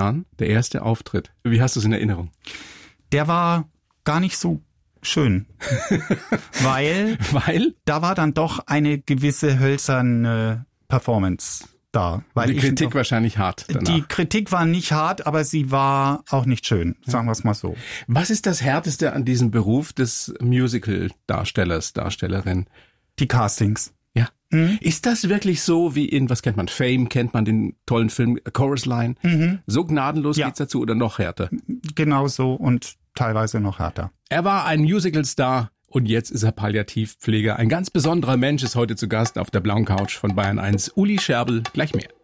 getan, der erste Auftritt. Wie hast du es in Erinnerung? Der war gar nicht so schön, weil da war dann doch eine gewisse hölzerne Performance da. Weil die Kritik wahrscheinlich hart danach. Die Kritik war nicht hart, aber sie war auch nicht schön, sagen wir es mal so. Was ist das Härteste an diesem Beruf des Musical-Darstellers, Darstellerin? Die Castings. Ja. Mhm. Ist das wirklich so wie in, was kennt man, Fame, kennt man den tollen Film Chorus Line? Mhm. So gnadenlos geht's dazu oder noch härter? Genau so und teilweise noch härter. Er war ein Musical-Star. Und jetzt ist er Palliativpfleger. Ein ganz besonderer Mensch ist heute zu Gast auf der blauen Couch von Bayern 1. Uli Scherbel, gleich mehr.